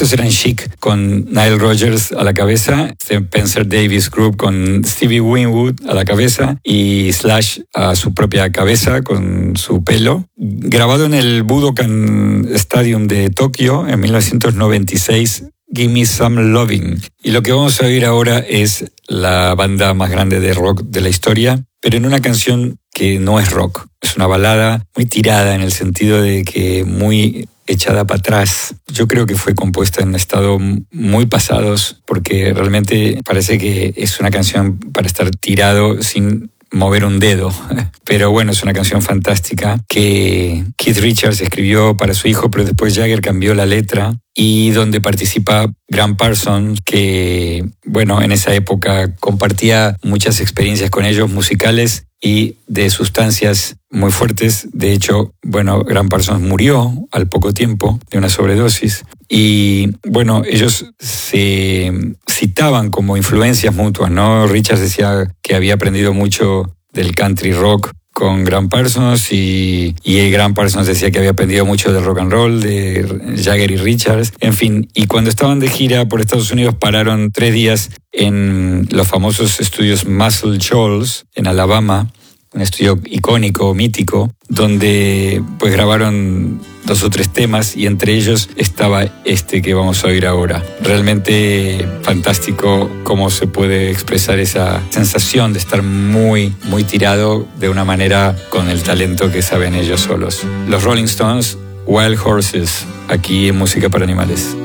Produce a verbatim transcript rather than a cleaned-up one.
Estos eran Chic con Nile Rodgers a la cabeza, Spencer Davis Group con Stevie Winwood a la cabeza y Slash a su propia cabeza con su pelo. Grabado en el Budokan Stadium de Tokio en mil novecientos noventa y seis, Give Me Some Loving. Y lo que vamos a oír ahora es la banda más grande de rock de la historia, pero en una canción que no es rock. Es una balada muy tirada en el sentido de que muy echada para atrás. Yo creo que fue compuesta en estado muy pasados, porque realmente parece que es una canción para estar tirado sin mover un dedo. Pero bueno, es una canción fantástica que Keith Richards escribió para su hijo, pero después Jagger cambió la letra, y donde participa Graham Parsons, que bueno, en esa época compartía muchas experiencias con ellos musicales y de sustancias muy fuertes. De hecho, bueno, Graham Parsons murió al poco tiempo de una sobredosis. Y bueno, ellos se citaban como influencias mutuas, ¿no? Richards decía que había aprendido mucho del country rock con Graham Parsons y, y Graham Parsons decía que había aprendido mucho del rock and roll de Jagger y Richards. En fin, y cuando estaban de gira por Estados Unidos pararon tres días en los famosos estudios Muscle Shoals en Alabama, un estudio icónico, mítico, donde pues grabaron dos o tres temas y entre ellos estaba este que vamos a oír ahora. Realmente fantástico cómo se puede expresar esa sensación de estar muy, muy tirado de una manera con el talento que saben ellos solos. Los Rolling Stones, Wild Horses, aquí en Música para Animales.